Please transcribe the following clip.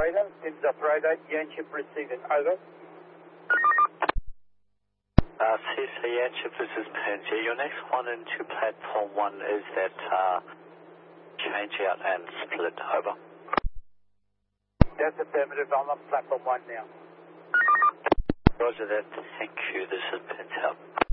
operator, Sims operator, Yanchip receiving, over. CSA Yanchip, this is Pansy. Your next one into platform 1 is that change out and split, over. That's affirmative, I'm on platform 1 now. Roger that, thank you, this is Pansy out.